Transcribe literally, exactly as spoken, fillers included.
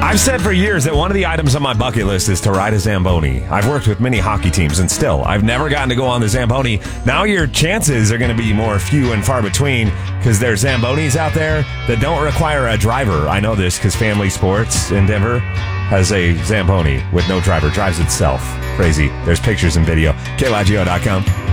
I've said for years that one of the items on my bucket list is to ride a Zamboni. I've worked with many hockey teams, and still, I've never gotten to go on the Zamboni. Now your chances are going to be more few and far between because there's Zambonis out there that don't require a driver. I know this because Family Sports in Denver has a Zamboni with no driver. Drives itself. Crazy. There's pictures and video. K L I G O dot com.